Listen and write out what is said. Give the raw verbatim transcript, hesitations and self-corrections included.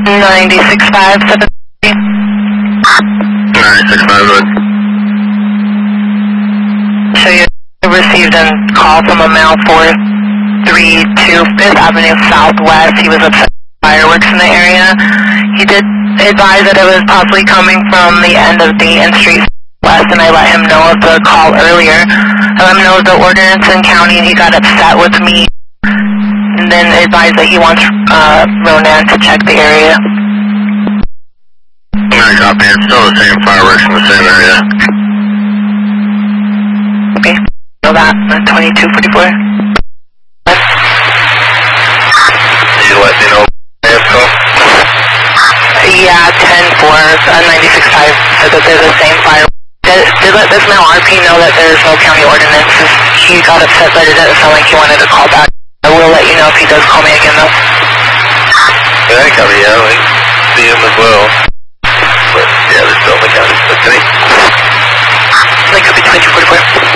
ninety-six five seven three. ninety-six five one. So you received a call from a male four three two Fifth Avenue Southwest. He was upset with fireworks in the area. He did advise that it was possibly coming from the end of Dayton Street West, and I let him know of the call earlier. I let him know of the ordinance in county, and he got upset with me, and then advised that he wants uh, Ronan to check the area. Alright, copy. It's still the same fireworks in the same area. Okay, know that. twenty-two forty-four. Can you let me know info? Yeah, ten four, uh, ninety-six five said that they're the same fire. Did, did let this now R P know that there's no county ordinances? He got upset, but it doesn't sound like he wanted to call back. I will let you know if he does call me again, though. Yeah, copy. Yeah, we see him as well.